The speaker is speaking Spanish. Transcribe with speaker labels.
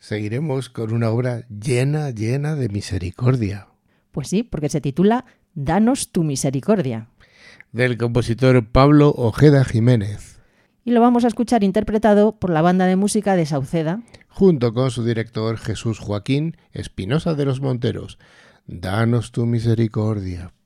Speaker 1: Seguiremos con una obra llena de misericordia.
Speaker 2: Pues sí, porque se titula Danos tu misericordia.
Speaker 1: Del compositor Pablo Ojeda Jiménez.
Speaker 2: Y lo vamos a escuchar interpretado por la banda de música de Sauceda,
Speaker 1: junto con su director Jesús Joaquín Espinosa de los Monteros. Danos tu misericordia.